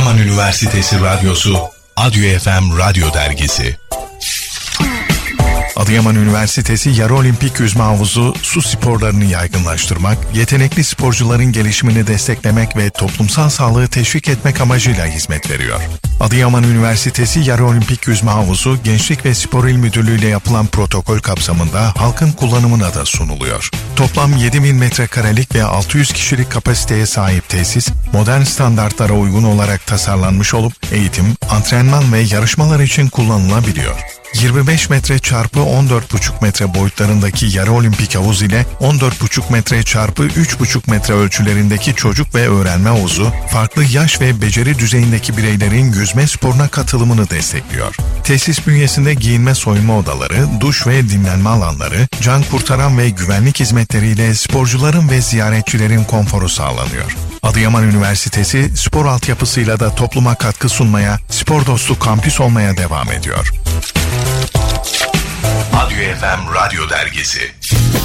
Adıyaman Üniversitesi Radyosu, Adyo FM Radyo Dergisi. Adıyaman Üniversitesi Yarı Olimpik Yüzme Havuzu, su sporlarını yaygınlaştırmak, yetenekli sporcuların gelişimini desteklemek ve toplumsal sağlığı teşvik etmek amacıyla hizmet veriyor. Adıyaman Üniversitesi Yarı Olimpik Yüzme Havuzu, Gençlik ve Spor İl Müdürlüğü ile yapılan protokol kapsamında halkın kullanımına da sunuluyor. Toplam 7.000 metrekarelik ve 600 kişilik kapasiteye sahip tesis, modern standartlara uygun olarak tasarlanmış olup eğitim, antrenman ve yarışmalar için kullanılabiliyor. 25 metre çarpı 14,5 metre boyutlarındaki yarı olimpik havuz ile 14,5 metre çarpı 3,5 metre ölçülerindeki çocuk ve öğrenme havuzu, farklı yaş ve beceri düzeyindeki bireylerin yüzme sporuna katılımını destekliyor. Tesis bünyesinde giyinme soyunma odaları, duş ve dinlenme alanları, can kurtaran ve güvenlik hizmetleriyle sporcuların ve ziyaretçilerin konforu sağlanıyor. Adıyaman Üniversitesi spor altyapısıyla da topluma katkı sunmaya, spor dostu kampüs olmaya devam ediyor. Adyo FM Radyo Dergisi.